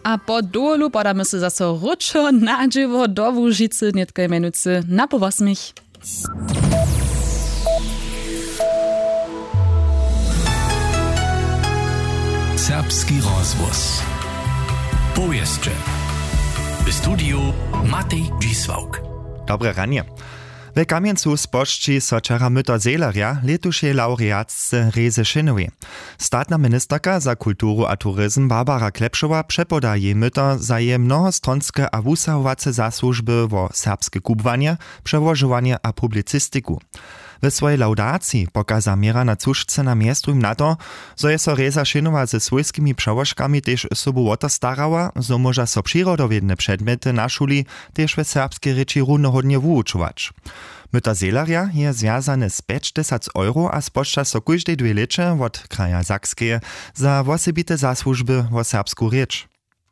A po dolu podamy se zase ručo na dživo do Łužicy, nietkaj menucy na po 8. Serbski rozvoz. Powieszcze. W studiu Matej Dzisłauk. Dobre ranie. W Kamieńcu spoczci so czera myto Zelaria letušej laureatce Reze Šinowej. Statna ministerka za kulturu a turyzm Barbara Klepšova przepoda jej myto za je mnohostronske a wusahovace zasłużby wo serbskie kubwanie, przełożowanie a publicystyku. W swojej laudacji pokaza miera na cóżce na miestrum na to, że je so Reza Šinova ze swojskimi przełożkami też sobu o to starała, że może so przyrodowiedne przedmety na szuli też w serbskiej reči równohodnie wuučować. Myto Zelaria je związane z 50 euro a spoczta so każdej 2 lecze od kraja Sakskeje za osobite zasłużby o serbsku rzecz.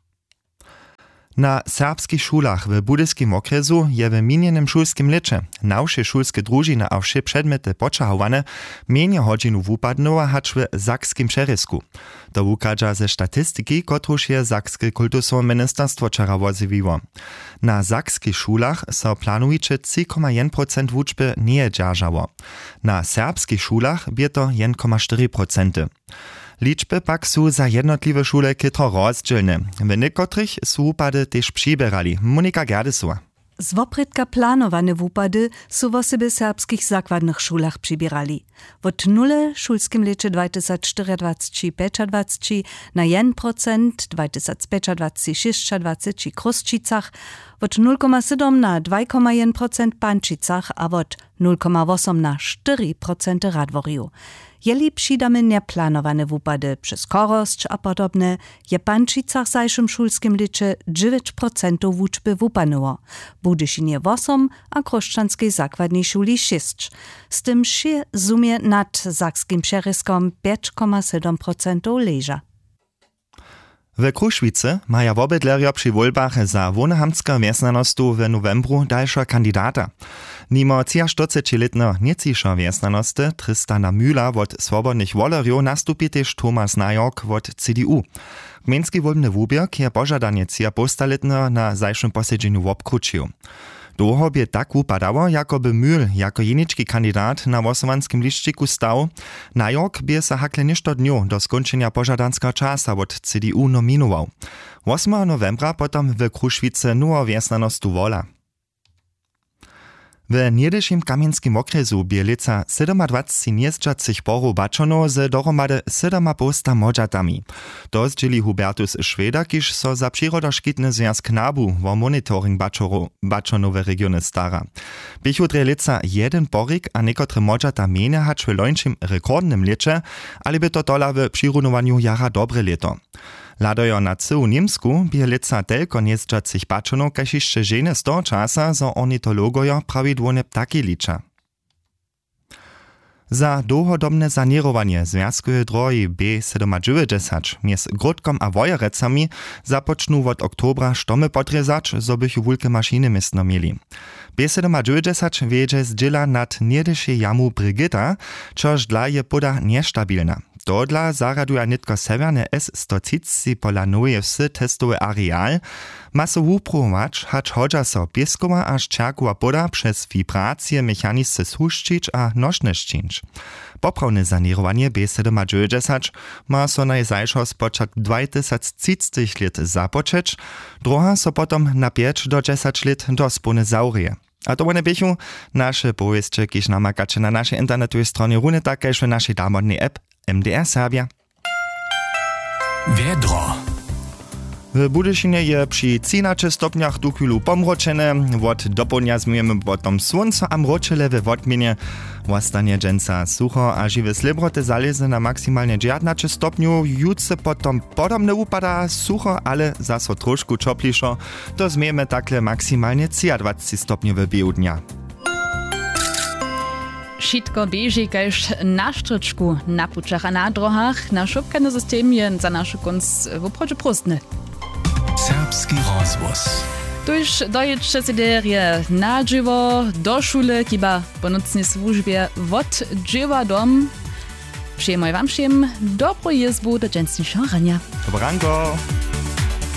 Na serbskich szulach w budyskim okresu je w minionym szulskim lecze nawsze szulskie drużyny a wsze przedmety počahowane mniej godzinu wupadnęła hacz w sakskim przerysku. To wukaże ze statystyki, kotruż je sakskie kultursowe ministerstwo czara wozywiło. Na sakskich szulach so planujecie 3,1% wuczby nie dzierżało. Na serbskich szulach bie to 1,4%. Liczby pak su za jednotliwe szule kytro rozdzielne. W niekotrych su upady też przybierali. Monika Gerdesowa. Z woprytka planowane wupady su w osobie serbskich zakładnych szulach przybierali. Od nule szulskim lecze 2024-25 na 1%, 2025-26 Kruszczycach, od 0,7 na 2,1% Pančicach, a od 0,8 na 4% Radworju. Jeli přidamy neplanowane wupady przez Korosć a podobne, je Pančicach zajszym szulskim lecze 9% wuczby wupanuło, Budyszynie 8, a Kruszczanskiej zakładnej szuli 6. Z tym się zumie nad sakskim przeryskom 5,7% leża. W Kruszwicy maja wobydlerjo przy wolbach za wonohamska wjesnanostu w novembru dalsza kandidata. Nimo 40-letno niecisza wjesnanosti Tristana Müller od swobodnych wolerjo nastupi też Tomasz Najok od CDU. Gmejnski wolbny wubierk je pożadanie 4,5 na zajszym posiedzeniu wobkručił. Długo by tak upadało, jakoby Mühl jako jeniczki kandidat na wosowanskim liszczyku stał. Najok by se hakle ništo dniu do skończenia pożadanskiego czasa od CDU nominował. 8 novembra potom w Kruszwicy nowo wjesnanostu wola. W niedyšim kamieńskim okresu bie lica 27 jeżdżacych porów baczonów z dohromady 7,5 modżatami. To zdzieli Hubertus Šveda, kiż so za przyrodoszkitny związk NABU wo monitoring baczonów w regionie stara. Biechudre lica jeden porik a niekotre modżata mene hacz w lończym rekordnym lecze, ale by to tola w przyrunowaniu jara dobre leto. Ladojo na cyłu Niemsku bie lica telko jeżdżacych baczonów, kaž jeszcze żene z toho czasa za ornitologojo prawidłowne ptaki licza. Za dłuhodobne sanierowanie związkowej drogi B790 między Grodkom a Wojerecami zapoczną od oktobra sztomy podrezać, zo bych wulke maszyny miestno mieli. B790 wiedzie z dziela nad niedyszy jamu Brigitta, což dla je poda niestabilna. To dla zaraduje nitko severne S-130 pola nowe wsy testowe areal, ma so wuprować, hacz hodża so pieskowa aż čerkova poda przez vibracje mechanisce shuščić a nošneščić. Poprawne sanierowanie B790 ma so najzajšo spočat 2030 let započeć, druga so potom na 5 do 10 let dospone zaurije. A to one biechu nasze powieście, kiż namakacie na naszej internetowej stronie rune takéž w naszej damodnej app MDR Serbia. Wiedro. W Budyszynie je przy 13 stopniach do chwilu pomročene, od dopołudnia zmijemy potom słońce a mročele we odmienie. Wostanie dżęca sucho a żywe slibroty zalezy na maksymalnie 19 stopniu, jutce potom podobne upada sucho, ale zaso troszkę czoplišo, to zmijemy takle maksymalnie 23 stopniu w biegu dnia. Šitko bieži, kajž na štrčku, na pučach a na drohach, na šupkany system je za našu konc woprodźe prostny. Serbski rozvoz. Tuž doječe sederje na dživo, do šule, kiba po nocnej służbie od dživa dom. Przyjemaj wam všem dobro jezbu do dženstnišo rania. Dobranko!